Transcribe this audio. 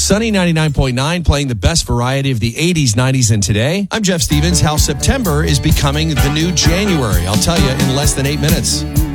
Sunny 99.9 playing the best variety of the 80s, 90s, and today. I'm Jeff Stevens. How September is becoming the new January. I'll tell you in less than 8 minutes.